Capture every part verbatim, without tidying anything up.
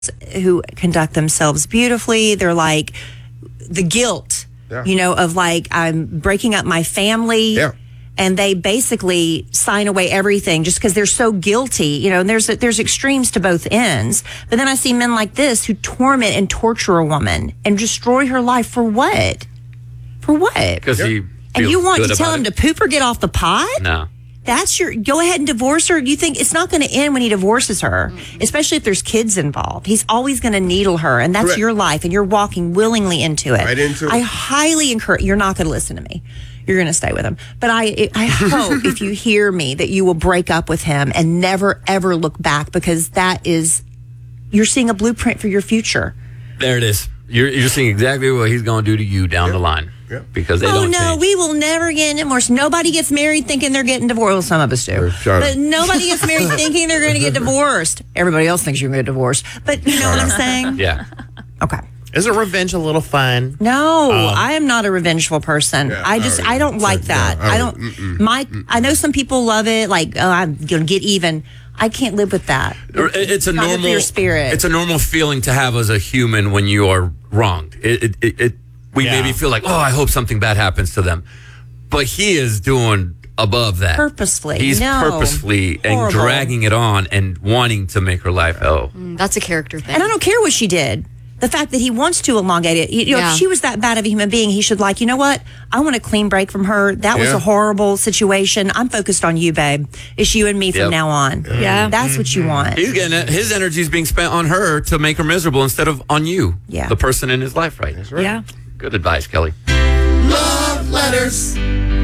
who conduct themselves beautifully. They're like the guilt, yeah. you know, of like, I'm breaking up my family. Yeah. And they basically sign away everything just because they're so guilty, you know, and there's, there's extremes to both ends. But then I see men like this who torment and torture a woman and destroy her life for what? For what? Because he And you want to tell him it? to poop or get off the pot? No. That's your, go ahead and divorce her. You think it's not going to end when he divorces her, mm-hmm. especially if there's kids involved. He's always going to needle her, and that's Correct. Your life, and you're walking willingly into it. Right into it. I highly encourage, you're not going to listen to me. You're going to stay with him. But I, I hope if you hear me that you will break up with him and never, ever look back, because that is, you're seeing a blueprint for your future. There it is. You're, you're seeing exactly what he's going to do to you down yeah. the line. Yeah. Because they oh, don't no, change. we will never get divorced. Nobody gets married thinking they're getting divorced. Well, some of us do. But nobody gets married thinking they're going to get divorced. Everybody else thinks you're going to get divorced. But you know what I'm saying? Yeah. Okay. Isn't revenge a little fun? No, um, I am not a revengeful person. Yeah, I just, I don't like that. No, I don't, mm-mm, my, mm-mm. I know some people love it. Like, oh, I'm going to get even. I can't live with that. It's a Not normal for your spirit. It's a normal feeling to have as a human when you are wronged. It, it, it, it we Yeah. maybe feel like, oh, I hope something bad happens to them, but he is doing above that Purposefully. He's No. purposefully Horrible. and dragging it on and wanting to make her life hell. Mm, that's a character thing. And I don't care what she did. The fact that he wants to elongate it. You know, Yeah. if she was that bad of a human being, he should like, you know what? I want a clean break from her. That was Yeah. a horrible situation. I'm focused on you, babe. It's you and me from Yep. now on. Yeah. That's what you want. He's getting it. His energy is being spent on her to make her miserable instead of on you, Yeah. the person in his life, right? That's right. Yeah. Good advice, Kelly. Love letters.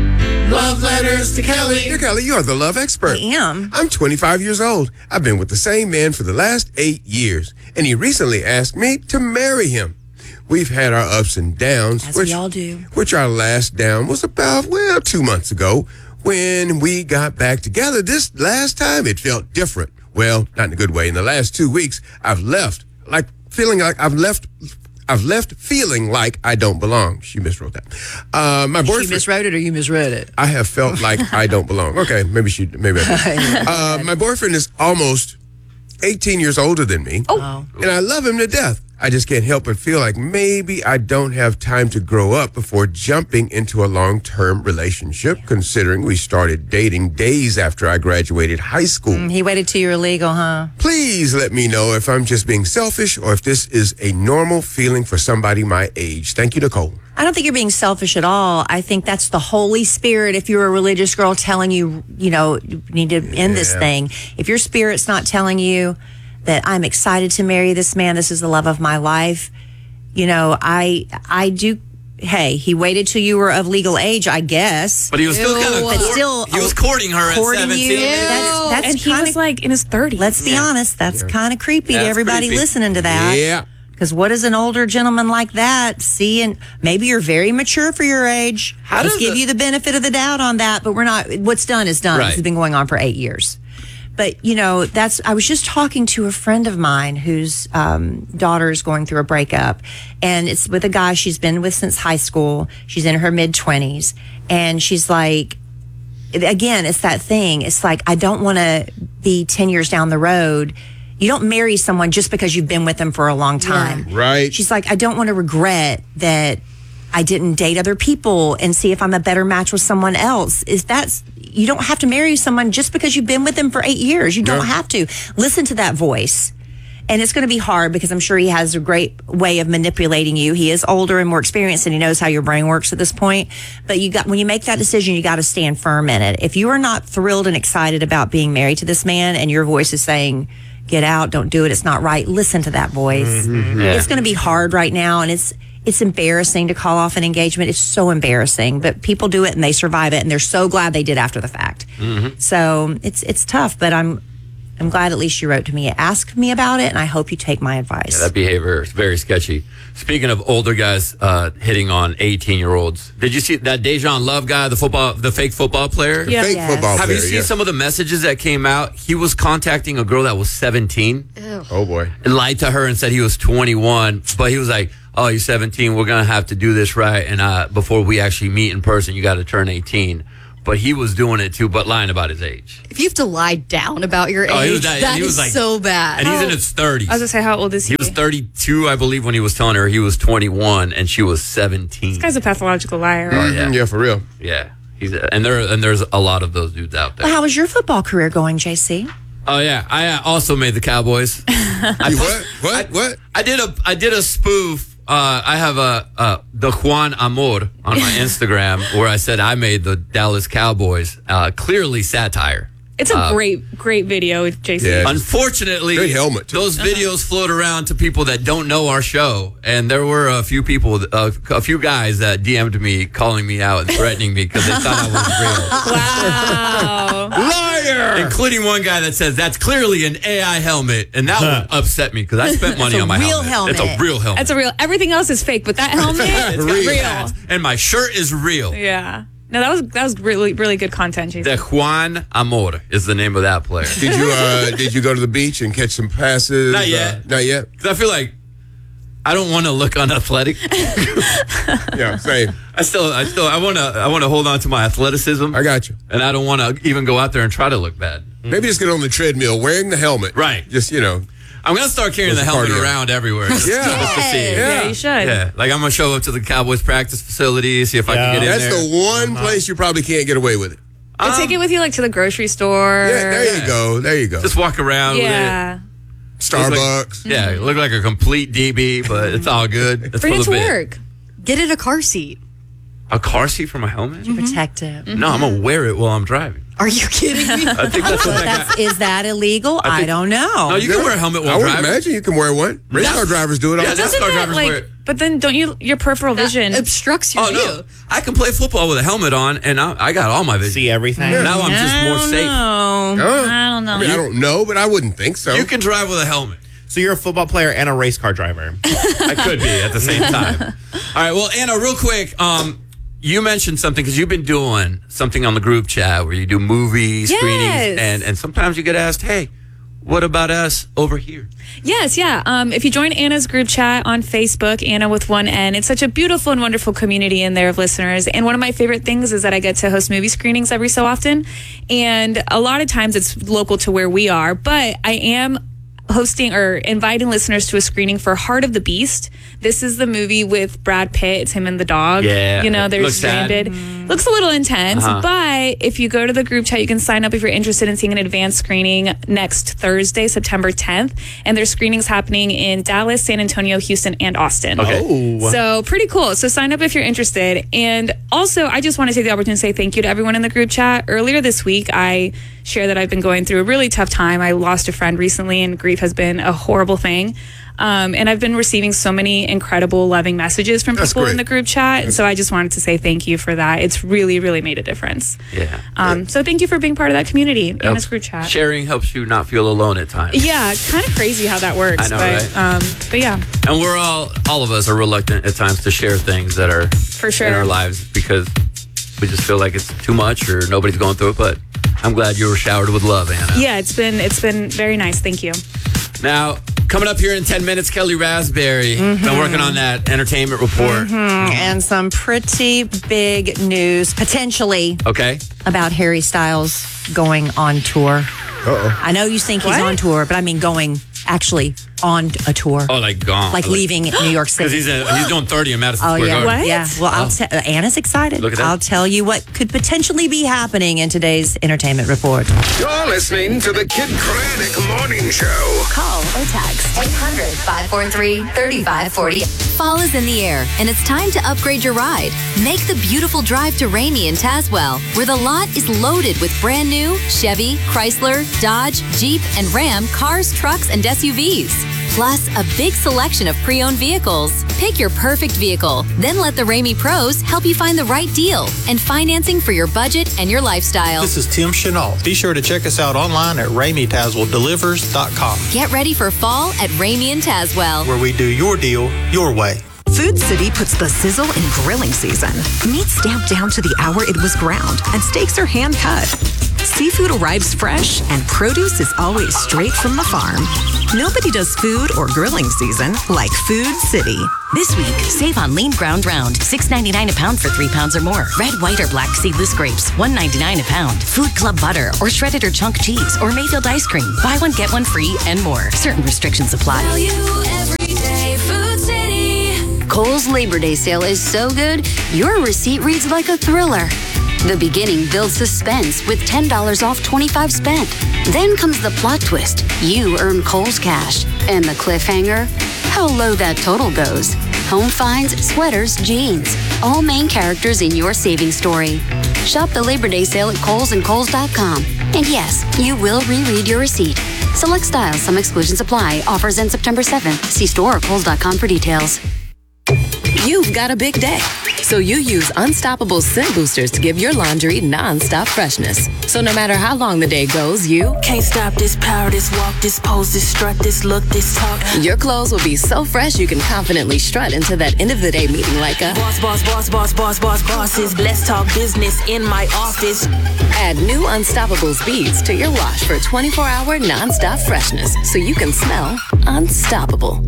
Love letters to Kelly. Dear Kelly, you are the love expert. I am. I'm twenty-five years old. I've been with the same man for the last eight years, and he recently asked me to marry him. We've had our ups and downs. As which, we all do. Which our last down was about, well, two months ago when we got back together. This last time it felt different. Well, not in a good way. In the last two weeks, I've left, like feeling like I've left, I've left feeling like I don't belong. She miswrote that. Uh, my boyfriend. She miswrote it or you misread it? I have felt like I don't belong. Okay, maybe she, maybe I did. uh, my boyfriend is almost eighteen years older than me. Oh. And I love him to death. I just can't help but feel like maybe I don't have time to grow up before jumping into a long-term relationship, considering we started dating days after I graduated high school. Mm, he waited till you were legal, huh? Please let me know if I'm just being selfish or if this is a normal feeling for somebody my age. Thank you, Nicole. I don't think you're being selfish at all. I think that's the Holy Spirit, if you're a religious girl, telling you, you know, you need to end this Yeah. thing. If your spirit's not telling you that I'm excited to marry this man, this is the love of my life, you know, I I do. Hey, he waited till you were of legal age, I guess. But he was still kind of But still, he was courting her courting at seventeen. you. That's, that's and he kinda, was like in his thirties. let's be Yeah. honest, that's kind of creepy to That's everybody creepy. listening to that. Yeah. Because what does an older gentleman like that see? And maybe you're very mature for your age. How Let's does give the- you the benefit of the doubt on that, but we're not. What's done is done. Right. This has been going on for eight years. But, you know, that's, I was just talking to a friend of mine whose um, daughter is going through a breakup. And it's with a guy she's been with since high school. She's in her mid twenties. And she's like, again, it's that thing. It's like, I don't want to be ten years down the road. You don't marry someone just because you've been with them for a long time. Right. She's like, I don't want to regret that I didn't date other people and see if I'm a better match with someone else. Is that's, you don't have to marry someone just because you've been with them for eight years. You don't No. have to. Listen to that voice. And it's going to be hard because I'm sure he has a great way of manipulating you. He is older and more experienced and he knows how your brain works at this point. But you got, when you make that decision, you got to stand firm in it. If you are not thrilled and excited about being married to this man and your voice is saying, get out, don't do it, it's not right, listen to that voice. Mm-hmm. Yeah. It's going to be hard right now, and it's it's embarrassing to call off an engagement. It's so embarrassing, but people do it and they survive it, and they're so glad they did after the fact. Mm-hmm. So it's it's tough, but I'm I'm glad at least you wrote to me, ask me about it, and I hope you take my advice. Yeah, that behavior is very sketchy. Speaking of older guys uh, hitting on eighteen-year-olds, did you see that Dejan Love guy, the football, the fake football player? Yeah. Fake Yes. football Have player. you seen yeah. some of the messages that came out? He was contacting a girl that was seventeen, Oh, boy. and lied to her and said he was twenty-one, but he was like, oh, you're seventeen, we're going to have to do this right, and uh, before we actually meet in person, you got to turn eighteen. but he was doing it too, but lying about his age. If you have to lie down about your age, Oh, he was that- that he is was like- so bad. And he's in his thirties. I was gonna say, how old is he? He was thirty-two, I believe, when he was telling her he was twenty-one and she was seventeen. This guy's a pathological liar. Oh, yeah. Yeah, for real. Yeah. He's and there and there's a lot of those dudes out there. Well, how was your football career going, J C? Oh yeah, I uh, also made the Cowboys. I You post- what? What? What? I did a I did a spoof. Uh, I have a uh, the Juan Amor on my Instagram where I said I made the Dallas Cowboys. Uh, clearly satire. It's a great, great video with J C. Yeah. Unfortunately, Great helmet, too. those videos float around to people that don't know our show, and there were a few people, uh, a few guys that D M'd me, calling me out and threatening me because they thought I was real. Wow. Liar! Including one guy that says that's clearly an A I helmet, and that would upset me because I spent money It's a on my real helmet. It's helmet. a real helmet. That's a real. Everything else is fake, but that helmet It's is got real. pads, and my shirt is real. Yeah. No, that was that was really really good content, J C. The Juan Amor is the name of that player. Did you uh, did you go to the beach and catch some passes? Not yet. Uh, not yet. Because I feel like I don't want to look unathletic. Yeah, same. I still, I still, I want to, I want to hold on to my athleticism. I got you. And I don't want to even go out there and try to look bad. Maybe just get on the treadmill wearing the helmet. Right. Just, you know. I'm gonna start carrying Those the helmet cardio. around everywhere. Just, Yeah. just to see. Yeah, Yeah. you should. Yeah, like I'm gonna show up to the Cowboys practice facility, see if I Yeah. can get in That's there. the one place you probably can't get away with it. And take it with you like to the grocery store. Yeah, there you go. There you go. Just walk around Yeah. Starbucks. with it. Yeah, look like a complete D B, but it's all good. It's Bring for it the to bit. work. Get it a car seat. A car seat for my helmet? Protective. No, I'm gonna wear it while I'm driving. Are you kidding me? I think that's what But that guy. that's, is that illegal? I, think- don't know. No, you can wear a helmet I while would driving. imagine you can wear one. Race car drivers do it all Yeah, the time. that's- Doesn't car that drivers wear like? it. But then don't you your peripheral vision? Obstructs your Oh view. no, I can play football with a helmet on, and I, I got all my vision. See everything. Now I'm just more safe. No, Huh? I don't know. I mean, I don't know, but I wouldn't think so. You can drive with a helmet. So you're a football player and a race car driver. I could be at the same time. All right. Well, Anna, real quick, um, you mentioned something because you've been doing something on the group chat where you do movie screenings, Yes. and and sometimes you get asked, "Hey, what about us over here?" Yes, yeah. Um, if you join Anna's group chat on Facebook, Anna with one N, it's such a beautiful and wonderful community in there of listeners. And one of my favorite things is that I get to host movie screenings every so often. And a lot of times it's local to where we are, but I am hosting or inviting listeners to a screening for Heart of the Beast. This is the movie with Brad Pitt. It's him and the dog. Yeah. You know, they're Looks sad. stranded. Looks a little intense, Uh-huh. but if you go to the group chat, you can sign up if you're interested in seeing an advanced screening next Thursday, September tenth. And there's screenings happening in Dallas, San Antonio, Houston, and Austin. Okay. Oh. So pretty cool. So sign up if you're interested. And also, I just want to take the opportunity to say thank you to everyone in the group chat. Earlier this week, I shared that I've been going through a really tough time. I lost a friend recently, and grief has been a horrible thing. Um, and I've been receiving so many incredible, loving messages from That's people in great. the group chat. And so I just wanted to say thank you for that. It's really, really made a difference. Yeah. Um, so thank you for being part of that community in this group chat. Sharing helps you not feel alone at times. Yeah, kind of crazy how that works. I know, but, right? um, but yeah, And we're all, all of us are reluctant at times to share things that are for sure. in our lives because we just feel like it's too much or nobody's going through it. But I'm glad you were showered with love, Anna. Yeah, it's been it's been very nice. Thank you. Now, coming up here in ten minutes, Kelly Raspberry. Mm-hmm. Been working on that entertainment report. And some pretty big news, potentially, Okay. about Harry Styles going on tour. Uh-oh. I know you think he's What? on tour, but I mean going actually on a tour. Oh, like gone. like leaving New York Because City. he's, in- he's doing thirty in Madison Oh Square yeah, Garden. What? yeah. Well, I'll Oh. te- Anna's excited. Look at that. I'll tell you what could potentially be happening in today's entertainment report. You're listening to the Kid Craddock Morning Show. Call or text eight hundred, five four three, three five four zero. Fall is in the air, and it's time to upgrade your ride. Make the beautiful drive to Ramey and Tazewell, where the lot is loaded with brand new Chevy, Chrysler, Dodge, Jeep, and Ram cars, trucks, and S U Vs. Plus, a big selection of pre-owned vehicles. Pick your perfect vehicle, then let the Ramey pros help you find the right deal and financing for your budget and your lifestyle. This is Tim Chenault. Be sure to check us out online at Ramey Tazewell Delivers dot com, Get ready for fall at Ramey and Tazewell. where we do your deal your way. Food City puts the sizzle in grilling season. Meat stamped down to the hour it was ground, and steaks are hand cut. Seafood arrives fresh, and produce is always straight from the farm. Nobody does food or grilling season like Food City. This week, save on lean ground round, six ninety-nine a pound for three pounds or more. Red, white, or black seedless grapes, one ninety-nine a pound. Food Club butter, or shredded or chunk cheese, or Mayfield ice cream. Buy one, get one free, and more. Certain restrictions apply. Value every day, Food City. Kohl's Labor Day sale is so good, your receipt reads like a thriller. The beginning builds suspense with ten dollars off twenty-five spent. Then comes the plot twist. You earn Kohl's cash. And the cliffhanger? How low that total goes. Home finds, sweaters, jeans. All main characters in your saving story. Shop the Labor Day sale at Kohl's and Kohl's dot com. And yes, you will reread your receipt. Select styles, some exclusions apply. Offers end September seventh. See store or Kohl's dot com for details. You've got a big day, so you use Unstoppable Scent Boosters to give your laundry non-stop freshness. So no matter how long the day goes, you can't stop this power, this walk, this pose, this strut, this look, this talk. Your clothes will be so fresh you can confidently strut into that end of the day meeting like a boss, boss, boss, boss, boss, boss, bosses. Let's talk business in my office. Add new Unstoppable beads to your wash for twenty-four hour non-stop freshness, so you can smell unstoppable.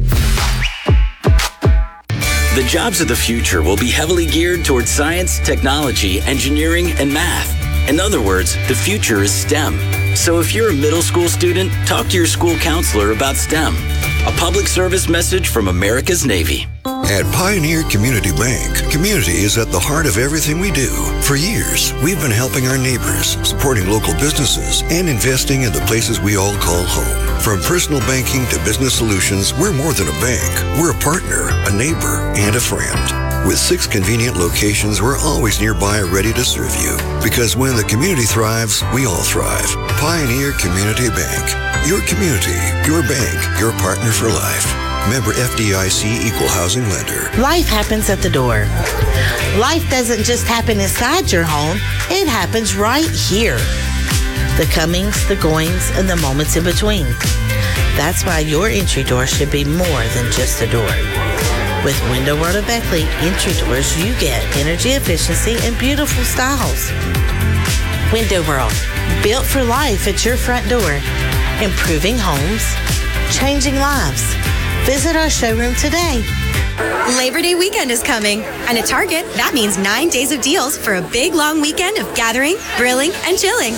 The jobs of the future will be heavily geared towards science, technology, engineering, and math. In other words, the future is STEM. So if you're a middle school student, talk to your school counselor about STEM. A public service message from America's Navy. At Pioneer Community Bank, community is at the heart of everything we do. For years, we've been helping our neighbors, supporting local businesses, and investing in the places we all call home. From personal banking to business solutions, we're more than a bank. We're a partner, a neighbor, and a friend. With six convenient locations, we're always nearby ready to serve you. Because when the community thrives, we all thrive. Pioneer Community Bank. Your community, your bank, your partner for life. Member F D I C Equal Housing Lender. Life happens at the door. Life doesn't just happen inside your home. It happens right here. The comings, the goings, and the moments in between. That's why your entry door should be more than just a door. With Window World of Beckley entry doors, you get energy efficiency and beautiful styles. Window World, built for life at your front door. Improving homes, changing lives. Visit our showroom today. Labor Day weekend is coming, and at Target, that means nine days of deals for a big, long weekend of gathering, grilling, and chilling.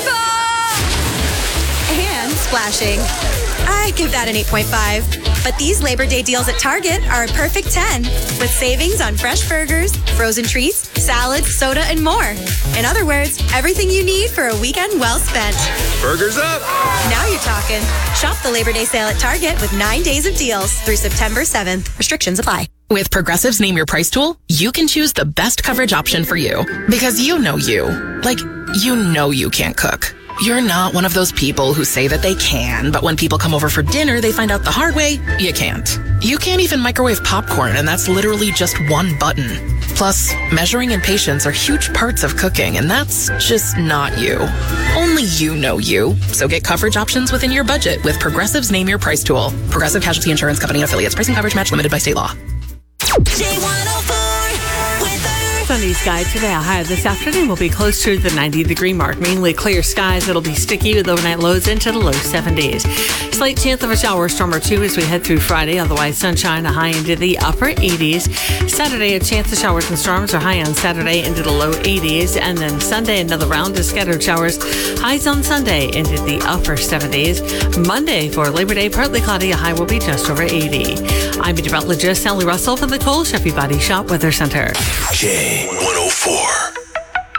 And splashing. I give that an eight point five. But these Labor Day deals at Target are a perfect ten, with savings on fresh burgers, frozen treats, salads, soda, and more. In other words, everything you need for a weekend well spent. Burgers up! Now you're talking. Shop the Labor Day sale at Target with nine days of deals through September seventh. Restrictions apply. With Progressive's Name Your Price tool, you can choose the best coverage option for you. Because you know you. Like, you know you can't cook. You're not one of those people who say that they can, but when people come over for dinner, they find out the hard way, you can't. You can't even microwave popcorn, and that's literally just one button. Plus, measuring and patience are huge parts of cooking, and that's just not you. Only you know you. So get coverage options within your budget with Progressive's Name Your Price tool. Progressive Casualty Insurance Company and affiliates. Pricing coverage match limited by state law. Sunny skies today. A high this afternoon will be close to the ninety degree mark. Mainly clear skies. It'll be sticky with overnight lows into the low seventies. Slight chance of a shower storm or two as we head through Friday. Otherwise, sunshine, a high into the upper eighties. Saturday, a chance of showers and storms are high on Saturday into the low eighties. And then Sunday, another round of scattered showers. Highs on Sunday into the upper seventies. Monday for Labor Day, partly cloudy. A high will be just over eighty. I'm meteorologist Sally Russell from the Kohl's Chevy Body Shop Weather Center. J one oh four.